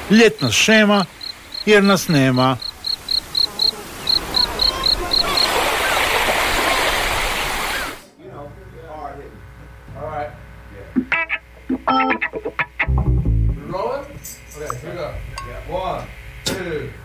Ljetna šema jer nas nema. Rolling? Okay, here we go. Yeah. 1, 2.